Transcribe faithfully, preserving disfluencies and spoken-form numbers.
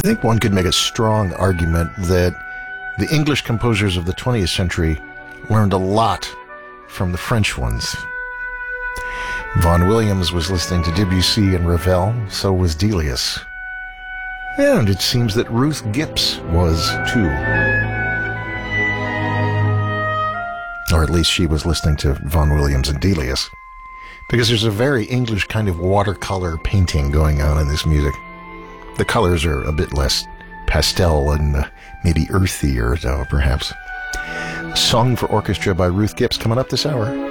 I think one could make a strong argument that the English composers of the twentieth century learned a lot from the French ones. Vaughan Williams was listening to Debussy and Ravel, so was Delius. And it seems that Ruth Gibbs was too. Or at least she was listening to Vaughan Williams and Delius. Because there's a very English kind of watercolor painting going on in this music. The colors are a bit less pastel and uh, maybe earthier, though, perhaps. Song for Orchestra by Ruth Gibbs coming up this hour.